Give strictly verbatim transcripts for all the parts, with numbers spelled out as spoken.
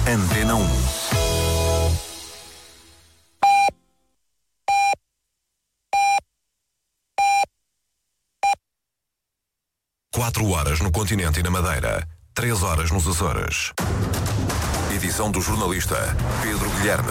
Antena um. Quatro horas no continente e na Madeira. Três horas nos Açores. Edição do jornalista Pedro Guilherme.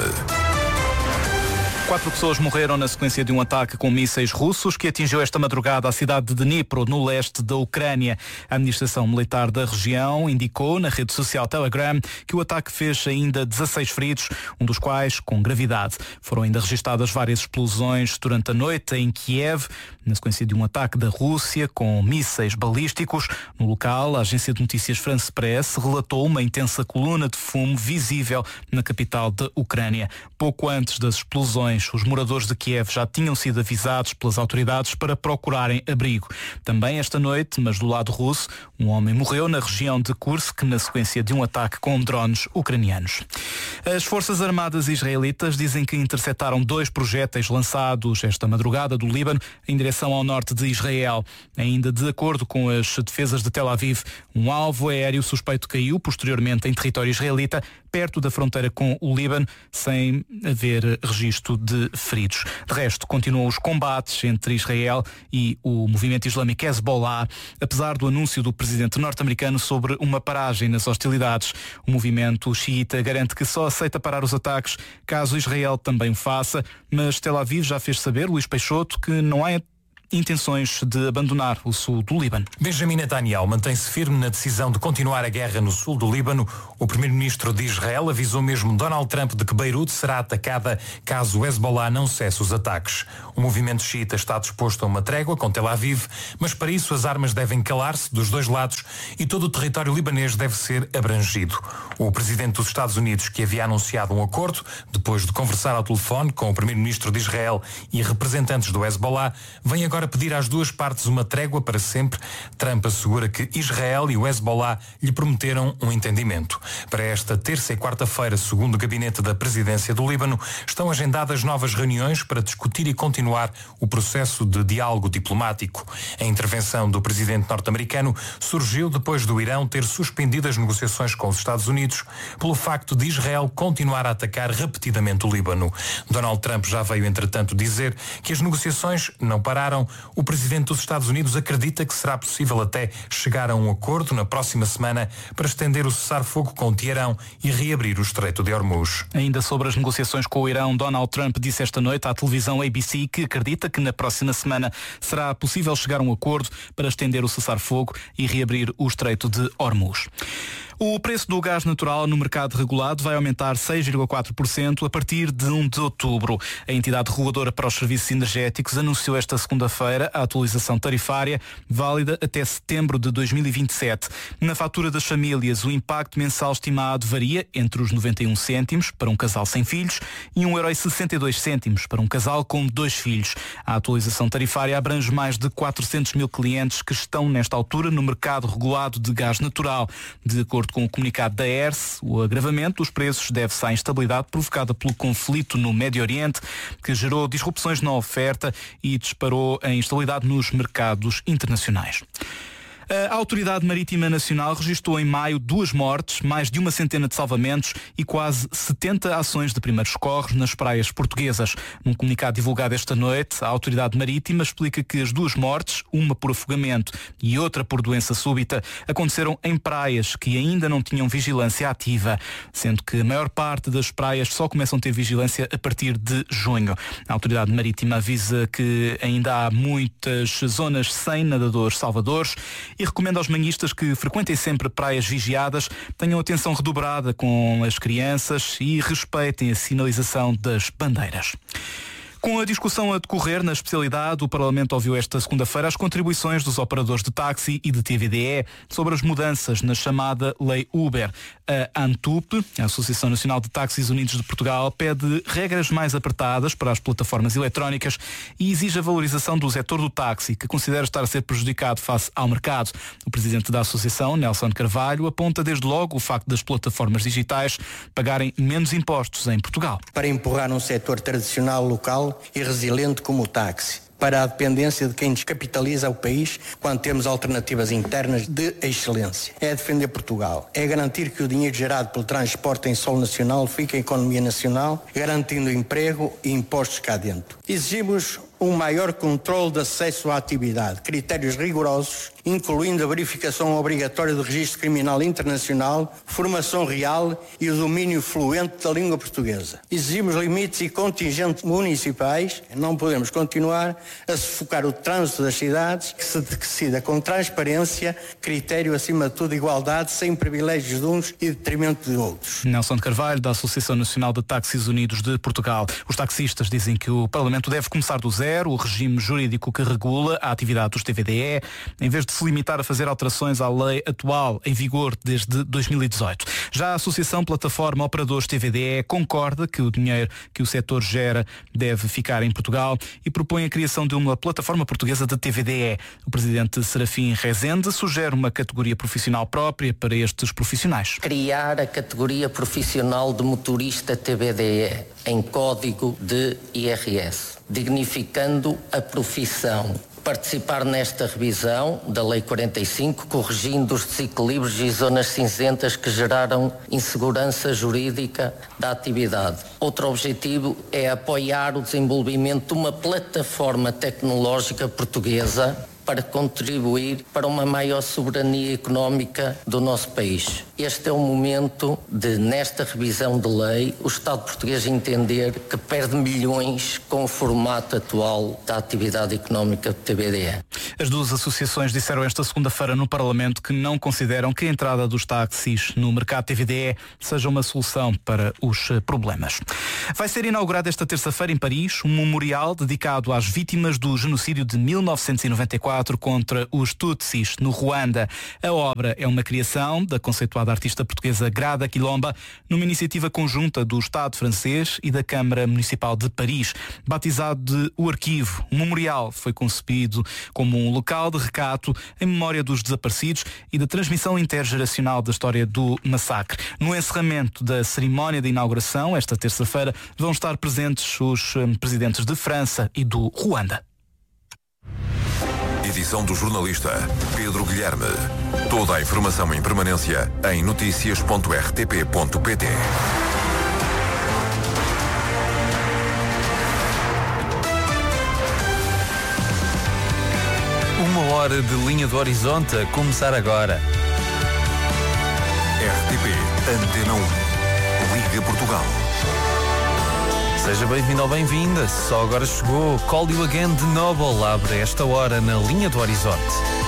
Quatro pessoas morreram na sequência de um ataque com mísseis russos que atingiu esta madrugada a cidade de Dnipro, no leste da Ucrânia. A administração militar da região indicou na rede social Telegram que o ataque fez ainda dezasseis feridos, um dos quais com gravidade. Foram ainda registadas várias explosões durante a noite em Kiev, na sequência de um ataque da Rússia com mísseis balísticos. No local, a agência de notícias France Press relatou uma intensa coluna de fumo visível na capital da Ucrânia. Pouco antes das explosões, os moradores de Kiev já tinham sido avisados pelas autoridades para procurarem abrigo. Também esta noite, mas do lado russo, um homem morreu na região de Kursk na sequência de um ataque com drones ucranianos. As Forças Armadas israelitas dizem que interceptaram dois projéteis lançados esta madrugada do Líbano em direção ao norte de Israel. Ainda de acordo com as defesas de Tel Aviv, um alvo aéreo suspeito caiu posteriormente em território israelita, perto da fronteira com o Líbano, sem haver registro de feridos. De resto, continuam os combates entre Israel e o movimento islâmico Hezbollah, apesar do anúncio do presidente norte-americano sobre uma paragem nas hostilidades. O movimento xiita garante que só aceita parar os ataques caso Israel também o faça, mas Tel Aviv já fez saber, Luís Peixoto, que não há intenções de abandonar o sul do Líbano. Benjamin Netanyahu mantém-se firme na decisão de continuar a guerra no sul do Líbano. O primeiro-ministro de Israel avisou mesmo Donald Trump de que Beirute será atacada caso o Hezbollah não cesse os ataques. O movimento xiita está disposto a uma trégua com Tel Aviv, mas para isso as armas devem calar-se dos dois lados e todo o território libanês deve ser abrangido. O presidente dos Estados Unidos, que havia anunciado um acordo, depois de conversar ao telefone com o primeiro-ministro de Israel e representantes do Hezbollah, vem agora Agora pedir às duas partes uma trégua para sempre. Trump assegura que Israel e o Hezbollah lhe prometeram um entendimento. Para esta terça e quarta-feira, segundo o gabinete da presidência do Líbano, estão agendadas novas reuniões para discutir e continuar o processo de diálogo diplomático. A intervenção do presidente norte-americano surgiu depois do Irão ter suspendido as negociações com os Estados Unidos pelo facto de Israel continuar a atacar repetidamente o Líbano. Donald Trump já veio, entretanto, dizer que as negociações não pararam. O presidente dos Estados Unidos acredita que será possível até chegar a um acordo na próxima semana para estender o cessar-fogo com Teherão e reabrir o Estreito de Hormuz. Ainda sobre as negociações com o Irão, Donald Trump disse esta noite à televisão A B C que acredita que na próxima semana será possível chegar a um acordo para estender o cessar-fogo e reabrir o Estreito de Hormuz. O preço do gás natural no mercado regulado vai aumentar seis vírgula quatro por cento a partir de primeiro de outubro. A entidade reguladora para os serviços energéticos anunciou esta segunda-feira a atualização tarifária válida até setembro de dois mil e vinte e sete. Na fatura das famílias, o impacto mensal estimado varia entre os noventa e um cêntimos para um casal sem filhos e um euro e sessenta e dois cêntimos para um casal com dois filhos. A atualização tarifária abrange mais de quatrocentos mil clientes que estão nesta altura no mercado regulado de gás natural. De acordo com o comunicado da E R S, o agravamento dos preços deve-se à instabilidade provocada pelo conflito no Médio Oriente, que gerou disrupções na oferta e disparou a instabilidade nos mercados internacionais. A Autoridade Marítima Nacional registrou em maio duas mortes, mais de uma centena de salvamentos e quase setenta ações de primeiros socorros nas praias portuguesas. Num comunicado divulgado esta noite, a Autoridade Marítima explica que as duas mortes, uma por afogamento e outra por doença súbita, aconteceram em praias que ainda não tinham vigilância ativa, sendo que a maior parte das praias só começam a ter vigilância a partir de junho. A Autoridade Marítima avisa que ainda há muitas zonas sem nadadores salvadores e recomenda aos banhistas que frequentem sempre praias vigiadas, tenham atenção redobrada com as crianças e respeitem a sinalização das bandeiras. Com a discussão a decorrer na especialidade, o Parlamento ouviu esta segunda-feira as contribuições dos operadores de táxi e de T V D E sobre as mudanças na chamada Lei Uber. A ANTUP, a Associação Nacional de Táxis Unidos de Portugal, pede regras mais apertadas para as plataformas eletrónicas e exige a valorização do setor do táxi, que considera estar a ser prejudicado face ao mercado. O presidente da Associação, Nelson Carvalho, aponta desde logo o facto das plataformas digitais pagarem menos impostos em Portugal. Para empurrar um setor tradicional local e resiliente como o táxi. para a dependência de quem descapitaliza o país quando temos alternativas internas de excelência. É defender Portugal. É garantir que o dinheiro gerado pelo transporte em solo nacional fique em economia nacional, garantindo emprego e impostos cá dentro. Exigimos um maior controle de acesso à atividade, critérios rigorosos, incluindo a verificação obrigatória do registro criminal internacional, formação real e o domínio fluente da língua portuguesa. Exigimos limites e contingentes municipais. Não podemos continuar a sufocar o trânsito das cidades, que se decida com transparência, critério acima de tudo, igualdade, sem privilégios de uns e detrimento de outros. Nelson de Carvalho, da Associação Nacional de Táxis Unidos de Portugal. Os taxistas dizem que o Parlamento deve começar do zero, o regime jurídico que regula a atividade dos T V D E, em vez de se limitar a fazer alterações à lei atual em vigor desde dois mil e dezoito. Já a Associação Plataforma Operadores T V D E concorda que o dinheiro que o setor gera deve ficar em Portugal e propõe a criação de uma plataforma portuguesa de T V D E. O presidente Serafim Rezende sugere uma categoria profissional própria para estes profissionais. Criar a categoria profissional de motorista T V D E em código de I R S, dignificando a profissão. Participar nesta revisão da Lei quarenta e cinco, corrigindo os desequilíbrios e zonas cinzentas que geraram insegurança jurídica da atividade. Outro objetivo é apoiar o desenvolvimento de uma plataforma tecnológica portuguesa para contribuir para uma maior soberania económica do nosso país. Este é o momento de, nesta revisão de lei, o Estado português entender que perde milhões com o formato atual da atividade económica do T V D E. As duas associações disseram esta segunda-feira no Parlamento que não consideram que a entrada dos táxis no mercado T V D E seja uma solução para os problemas. Vai ser inaugurado esta terça-feira em Paris um memorial dedicado às vítimas do genocídio de mil novecentos e noventa e quatro contra os Tutsis, no Ruanda. A obra é uma criação da conceituada artista portuguesa Grada Quilomba, numa iniciativa conjunta do Estado francês e da Câmara Municipal de Paris. Batizado de O Arquivo, o memorial foi concebido como um local de recato em memória dos desaparecidos e da transmissão intergeracional da história do massacre. No encerramento da cerimónia de inauguração, esta terça-feira, vão estar presentes os um, presidentes de França e do Ruanda. Edição do jornalista Pedro Guilherme. Toda a informação em permanência em notícias ponto r t p ponto p t. Uma hora de linha do horizonte a começar agora. R T P Antena um. Liga Portugal. Seja bem-vindo ou bem-vinda. Só agora chegou Call You Again de Noble. Abre esta hora na linha do horizonte.